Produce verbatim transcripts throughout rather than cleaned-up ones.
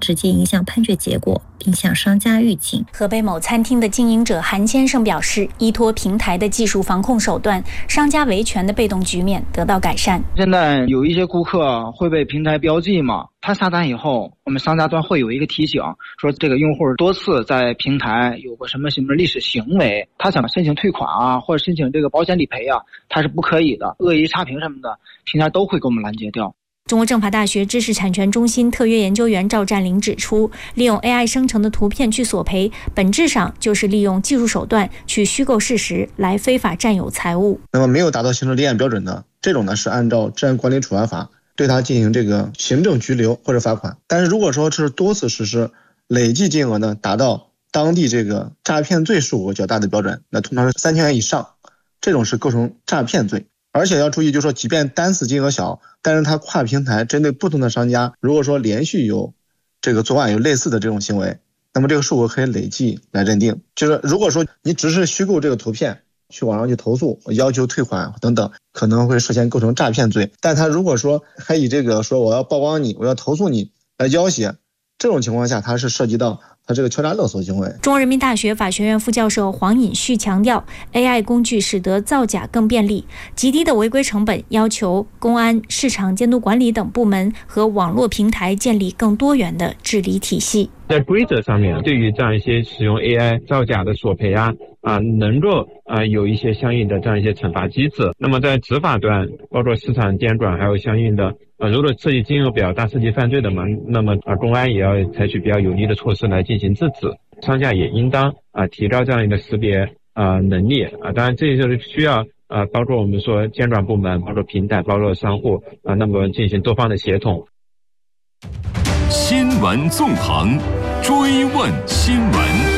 直接影响判决结果，并向商家预警。 河北某餐厅的经营者韩先生表示，依托平台的技术防控手段，商家维权的被动局面得到改善。 现在有一些顾客会被平台标记嘛，他下单以后，我们商家端会有一个提醒，说这个用户多次在平台有过什么什么历史行为，他想申请退款啊，或者申请这个保险理赔啊，他是不可以的，恶意差评什么的，平台都会给我们拦截掉。 中国政法大学知识产权中心特约研究员赵占林指出，利用 A I 生成的图片去索赔，本质上就是利用技术手段去虚构事实，来非法占有财物。 那么没有达到刑事立案标准的，这种呢是按照治安管理处罚法对他进行这个行政拘留或者罚款。但是如果说是多次实施，累计金额呢达到当地这个诈骗罪数额较大的标准，那通常是三千元以上，这种是构成诈骗罪。而且要注意，就是说即便单次金额小，但是它跨平台针对不同的商家，如果说连续有这个作案有类似的这种行为，那么这个数额可以累计来认定。就是如果说你只是虚构这个图片去网上去投诉，要求退款等等，可能会涉嫌构成诈骗罪。但他如果说还以这个说我要曝光你，我要投诉你来要挟，这种情况下它是涉及到他这个敲诈勒索行为。 中国人民大学法学院副教授黄尹旭强调， A I 工具使得造假更便利，极低的违规成本要求公安、市场监督管理等部门和网络平台建立更多元的治理体系。 在规则上面，对于这样一些使用 A I 造假的索赔啊啊，能够啊有一些相应的这样一些惩罚机制。那么在执法端，包括市场监管，还有相应的呃，如果涉及金额比较大、涉及犯罪的嘛，那么啊公安也要采取比较有力的措施来进行制止。商家也应当啊提高这样一个识别啊能力啊，当然这就是需要啊包括我们说监管部门、包括平台、包括商户啊，那么进行多方的协同。 新闻纵横，追问新闻。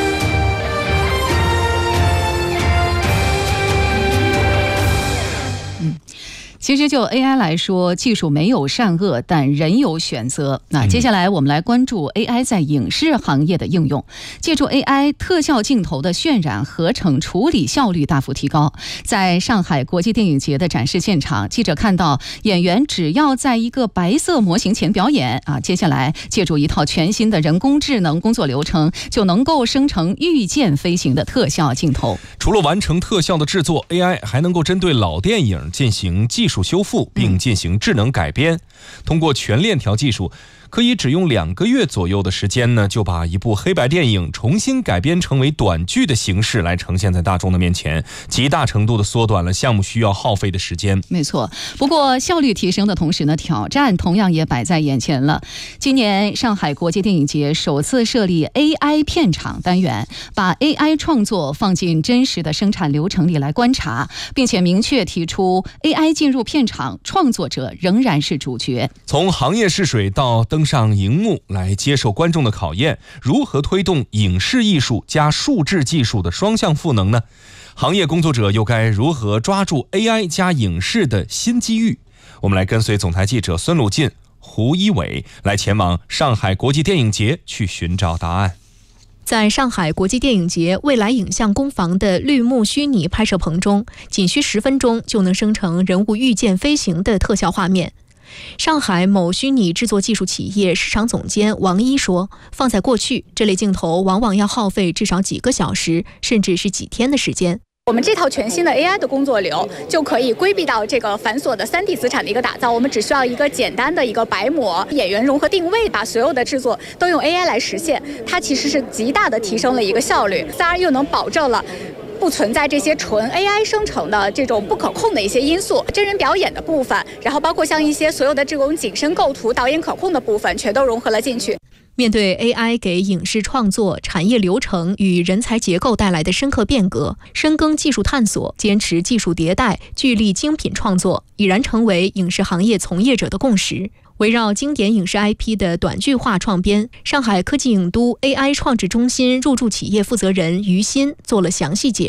其实就 A I 来说，技术没有善恶，但人有选择。那接下来我们来关注 A I 在影视行业的应用。借助 A I 特效镜头的渲染、合成、处理效率大幅提高。在上海国际电影节的展示现场，记者看到演员只要在一个白色模型前表演啊，接下来借助一套全新的人工智能工作流程，就能够生成御剑飞行的特效镜头。 除了完成特效的制作， A I 还能够针对老电影进行技术修复，并进行智能改编。通过全链条技术，可以只用两个月左右的时间呢，就把一部黑白电影重新改编成为短剧的形式来呈现在大众的面前，极大程度的缩短了项目需要耗费的时间。 没错，不过效率提升的同时呢，挑战同样也摆在眼前了。今年上海国际电影节首次设立 A I 片场单元，把 A I 创作放进真实的生产流程里来观察，并且明确提出 A I 进入片场，创作者仍然是主角。 从行业试水到登上荧幕来接受观众的考验，如何推动影视艺术加数字技术的双向赋能呢？行业工作者又该如何抓住 A I 加影视的新机遇？我们来跟随总台记者孙鲁进、胡一伟来前往上海国际电影节去寻找答案。 在上海国际电影节未来影像工坊的绿幕虚拟拍摄棚中，仅需十分钟就能生成人物御剑飞行的特效画面。上海某虚拟制作技术企业市场总监王一说，放在过去，这类镜头往往要耗费至少几个小时，甚至是几天的时间。 我们这套全新的 A I 的工作流就可以规避到这个繁琐的 三 D 资产的一个打造，我们只需要一个简单的一个白模，演员融合定位，把所有的制作都用 A I 来实现，它其实是极大的提升了一个效率，当然又能保证了不存在这些纯 A I 生成的这种不可控的一些因素，真人表演的部分，然后包括像一些所有的这种景深构图、导演可控的部分，全都融合了进去。 面对 A I 给影视创作、产业流程与人才结构带来的深刻变革，深耕技术探索，坚持技术迭代，聚力精品创作，已然成为影视行业从业者的共识。围绕经典影视 I P 的短剧化创编，上海科技影都 A I 创制中心入驻企业负责人于鑫做了详细解释。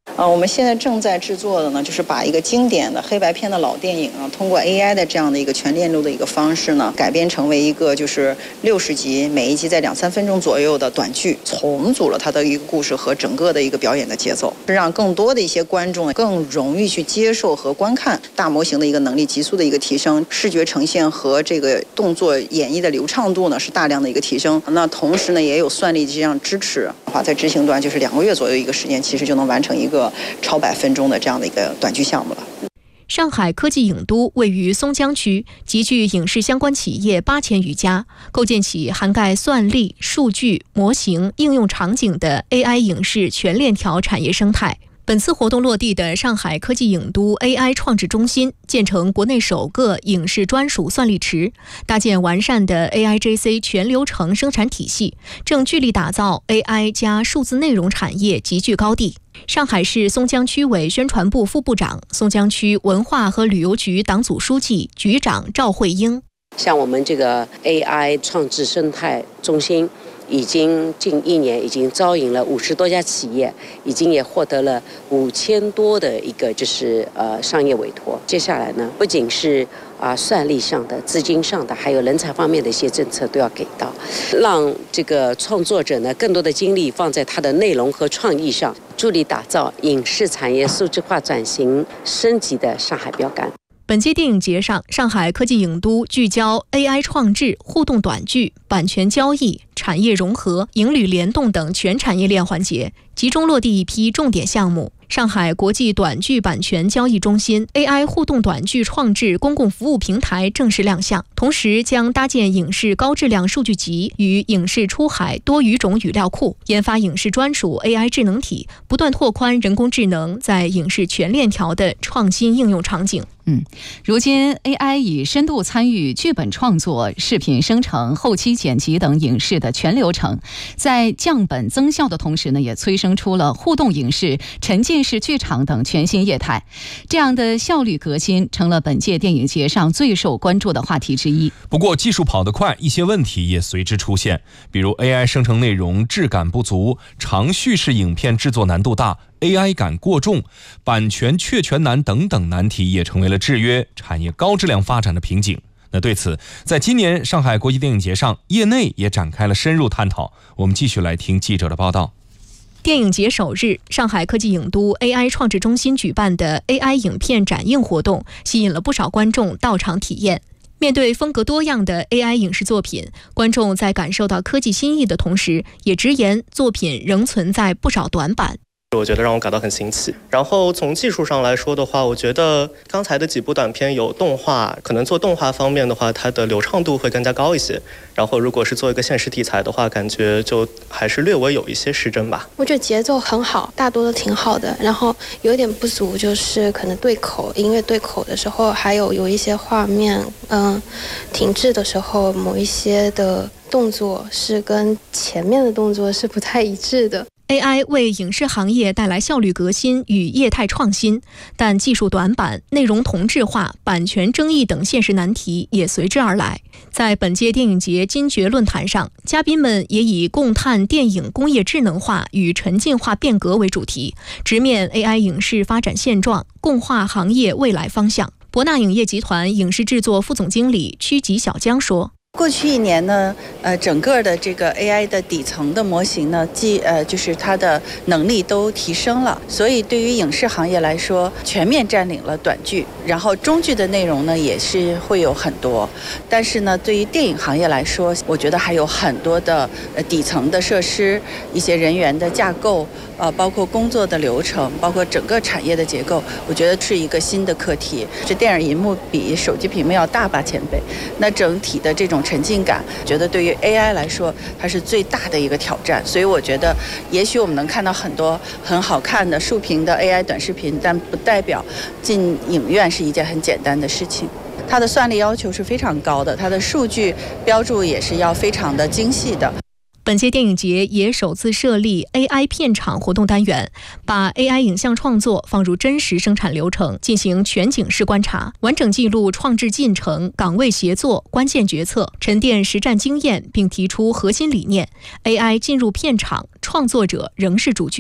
啊，我们现在正在制作的呢，就是把一个经典的黑白片的老电影啊，通过 A I 的这样的一个全链路的一个方式呢，改编成为一个就是六十集，每一集在两三分钟左右的短剧，重组了它的一个故事和整个的一个表演的节奏，是让更多的一些观众更容易去接受和观看大模型的一个能力急速的一个提升，视觉呈现和这个动作演绎的流畅度呢是大量的一个提升。那同时呢，也有算力这样支持的话，在执行端就是两个月左右一个时间，其实就能完成一个超百分钟的这样的一个短剧项目了。 上海科技影都位于松江区，集聚影视相关企业八千余家，构建起涵盖算力、数据、模型、应用场景的 A I 影视全链条产业生态。本次活动落地的上海科技影都 A I 创智中心，建成国内首个影视专属算力池，搭建完善的 A I G C 全流程生产体系，正聚力打造 A I 加数字内容产业集聚高地。上海市松江区委宣传部副部长、松江区文化和旅游局党组书记、局长赵慧英。 像我们这个 A I 创智生态中心，已经近一年已经招引了五十多家企业，已经也获得了五千多的一个就是呃商业委托。接下来呢，不仅是啊算力上的、资金上的，还有人才方面的一些政策都要给到，让这个创作者呢更多的精力放在他的内容和创意上，助力打造影视产业数字化转型升级的上海标杆。 本届电影节上，上海科技影都聚焦 A I 创智、互动短剧、版权交易、产业融合、影旅联动等全产业链环节，集中落地一批重点项目。上海国际短剧版权交易中心 A I 互动短剧创智公共服务平台正式亮相，同时将搭建影视高质量数据集与影视出海多语种语料库，研发影视专属 A I 智能体，不断拓宽人工智能在影视全链条的创新应用场景。 嗯，如今 A I 已深度参与剧本创作、视频生成、后期剪辑等影视的全流程，在降本增效的同时呢，也催生出了互动影视、沉浸式剧场等全新业态。这样的效率革新成了本届电影节上最受关注的话题之一。 不过，技术跑得快，一些问题也随之出现，比如 A I 生成内容质感不足，长叙事影片制作难度大，A I 感过重，版权确权难等等难题也成为了制约产业高质量发展的瓶颈。那对此，在今年上海国际电影节上，业内也展开了深入探讨。我们继续来听记者的报道。 电影节首日，上海科技影都 A I 创智中心举办的 A I 影片展映活动，吸引了不少观众到场体验。面对风格多样的 A I 影视作品，观众在感受到科技新意的同时，也直言作品仍存在不少短板。 我觉得让我感到很新奇。然后从技术上来说的话，我觉得刚才的几部短片有动画，可能做动画方面的话，它的流畅度会更加高一些。然后如果是做一个现实题材的话，感觉就还是略微有一些失真吧。 我觉得节奏很好，大多都挺好的。然后有一点不足就是可能对口，音乐对口的时候，还有有一些画面，嗯，停滞的时候，某一些的动作是跟前面的动作是不太一致的。 A I 为影视行业带来效率革新与业态创新，但技术短板、内容同质化、版权争议等现实难题也随之而来。在本届电影节金爵论坛上，嘉宾们也以共探电影工业智能化与沉浸化变革为主题，直面 A I 影视发展现状，共话行业未来方向。博纳影业集团影视制作副总经理曲吉小江说， 过去一年呢，呃，整个的这个 A I 的底层的模型呢，既呃就是它的能力都提升了，所以对于影视行业来说，全面占领了短剧，然后中剧的内容呢也是会有很多，但是呢，对于电影行业来说，我觉得还有很多的呃底层的设施、一些人员的架构，呃，包括工作的流程，包括整个产业的结构，我觉得是一个新的课题。这电影银幕比手机屏幕要大八千倍，那整体的这种沉浸感，觉得对于 A I 来说，它是最大的一个挑战。所以我觉得，也许我们能看到很多很好看的竖屏的 A I 短视频，但不代表进影院是一件很简单的事情。它的算力要求是非常高的，它的数据标注也是要非常的精细的。 本届电影节也首次设立 A I 片场活动单元，把 A I 影像创作放入真实生产流程，进行全景式观察，完整记录创制进程、岗位协作、关键决策，沉淀实战经验，并提出核心理念。A I 进入片场，创作者仍是主角。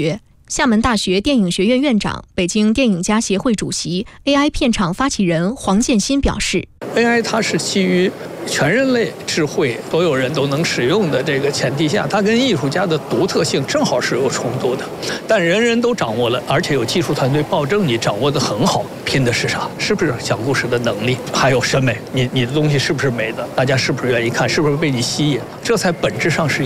厦门大学电影学院院长、北京电影家协会主席、A I 片场发起人黄建新表示 ：“A I 它是基于全人类智慧，所有人都能使用的这个前提下，它跟艺术家的独特性正好是有冲突的。但人人都掌握了，而且有技术团队保证你掌握得很好，拼的是啥？是不是讲故事的能力，还有审美？你你的东西是不是美的？大家是不是愿意看？是不是被你吸引？这才本质上是。”